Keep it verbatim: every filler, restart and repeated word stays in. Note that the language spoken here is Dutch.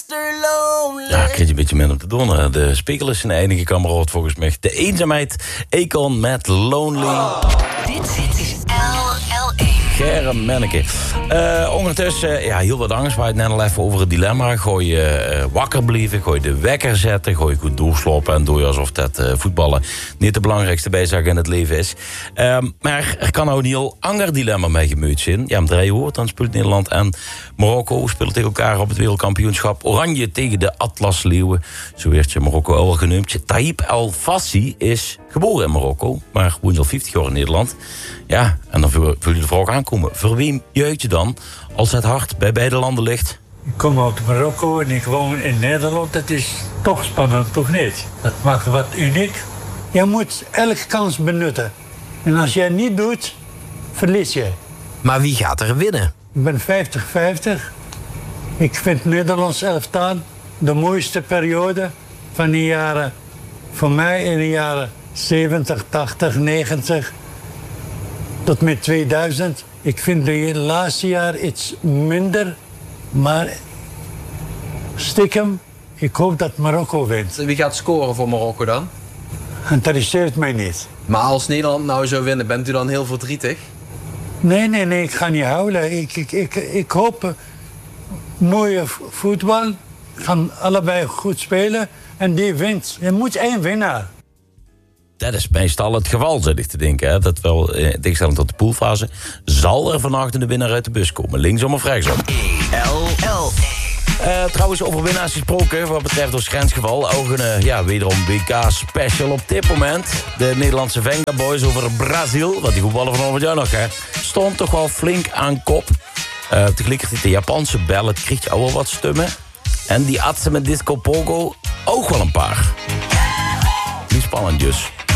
mister Lonely. Ja, ik kreeg een beetje minder te doen. De speaker is zijn enige kameraad volgens mij. De eenzaamheid, Akon met Lonely. Oh. Dit is L L één. Germ Menneke. Uh, ondertussen, ja, heel wat angst. We hadden het net al even over het dilemma. Gooi je uh, wakker blijven, gooi de wekker zetten, gooi je goed doorslopen en doe je alsof dat uh, voetballen niet de belangrijkste bijzaak in het leven is. Um, maar er kan nou een heel ander dilemma mee gemuid zijn. Ja, om drie uur, dan speelt Nederland en Marokko spelen tegen elkaar op het wereldkampioenschap. Oranje tegen de Atlas Leeuwen. Zo werd je Marokko al genoemd. Taib El Fassi is geboren in Marokko, maar woont al vijftig jaar in Nederland. Ja, en dan vul je de vraag aankomen. Voor wie juicht je dan als het hart bij beide landen ligt? Ik kom uit Marokko en ik woon in Nederland. Het is toch spannend, toch niet? Dat maakt wat uniek. Je moet elke kans benutten. En als jij het niet doet, verlies je. Maar wie gaat er winnen? Ik ben vijftig vijftig. Ik vind Nederlands elftal de mooiste periode van de jaren... voor mij in de jaren zeventig, tachtig, negentig... tot met tweeduizend. Ik vind de laatste jaar iets minder, maar stiekem, ik hoop dat Marokko wint. Wie gaat scoren voor Marokko dan? Interesseert mij niet. Maar als Nederland nou zou winnen, bent u dan heel verdrietig? Nee, nee, nee, ik ga niet huilen. Ik, ik, ik, ik hoop uh, mooie voetbal. Gaan allebei goed spelen en die wint. Er moet één winnaar. Dat is meestal het geval, zit ik te denken. Hè? Dat wel, in tegenstelling tot de poolfase, zal er vannacht een winnaar uit de bus komen. Linksom of rechtsom. L L. Uh, trouwens, over winnaars gesproken, wat betreft ons grensgeval. Ook een uh, ja, wederom W K-special op dit moment. De Nederlandse Venga Boys over Brazil, wat die voetballen vanavond jaar nog, hè, stond toch wel flink aan kop. Uh, tegelijkertijd de Japanse ballet kreeg je al wel wat stemmen. En die atsen met Disco Pogo ook wel een paar. Niet spannend dus.